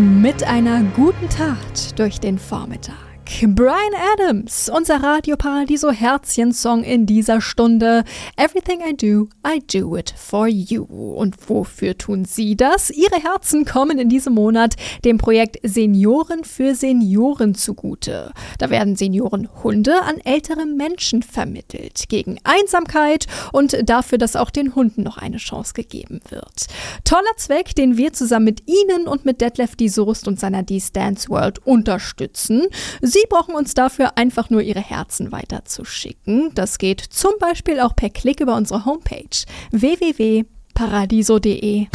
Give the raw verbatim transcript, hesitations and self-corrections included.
Mit einer guten Tat durch den Vormittag. Bryan Adams, unser Radio Paradiso Herzchen-Song in dieser Stunde. Everything I do, I do it for you. Und wofür tun Sie das? Ihre Herzen kommen in diesem Monat dem Projekt Senioren für Senioren zugute. Da werden Seniorenhunde an ältere Menschen vermittelt. Gegen Einsamkeit und dafür, dass auch den Hunden noch eine Chance gegeben wird. Toller Zweck, den wir zusammen mit Ihnen und mit Detlef die Soest und seiner D's Dance World unterstützen. Sie brauchen uns dafür einfach nur Ihre Herzen weiterzuschicken. Das geht zum Beispiel auch per Klick über unsere Homepage w w w punkt paradiso punkt d e.